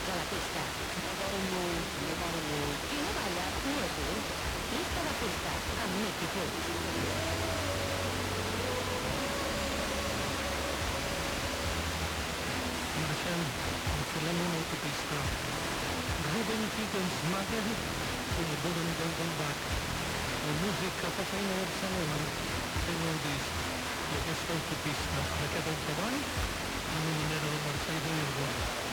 a la pista. Levaron Qui no balla, no és dur. Pista de festa, amb Nicky Puig. Marxem, enfilem una autopista. Ruben Higgins Mager i el Golden Girl del Bach. El músic que fa feina a Barcelona, fent el disc. I aquesta autopista, aquest al cavall, amb una manera de marxar i de dir-ho.